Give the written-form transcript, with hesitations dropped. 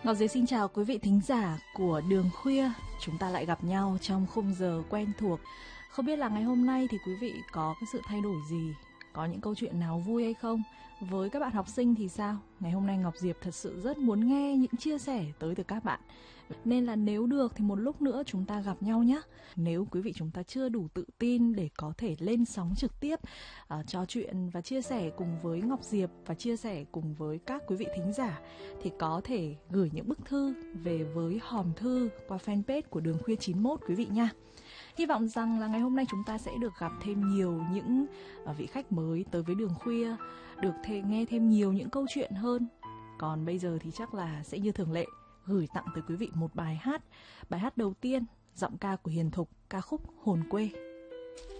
Ngọc Diệp xin chào quý vị thính giả của Đường Khuya. Chúng ta lại gặp nhau trong khung giờ quen thuộc. Không biết là ngày hôm nay thì quý vị có cái sự thay đổi gì? Có những câu chuyện nào vui hay không? Với các bạn học sinh thì sao? Ngày hôm nay Ngọc Diệp thật sự rất muốn nghe những chia sẻ tới từ các bạn. Nên là nếu được thì một lúc nữa chúng ta gặp nhau nhé. Nếu quý vị chúng ta chưa đủ tự tin để có thể lên sóng trực tiếp, trò chuyện và chia sẻ cùng với Ngọc Diệp và chia sẻ cùng với các quý vị thính giả, thì có thể gửi những bức thư về với hòm thư qua fanpage của Đường Khuya 91 quý vị nha. Hy vọng rằng là ngày hôm nay chúng ta sẽ được gặp thêm nhiều những vị khách mới tới với Đường Khuya, được nghe thêm nhiều những câu chuyện hơn. Còn bây giờ thì chắc là sẽ như thường lệ, gửi tặng tới quý vị một bài hát. Bài hát đầu tiên, giọng ca của Hiền Thục, ca khúc Hồn Quê.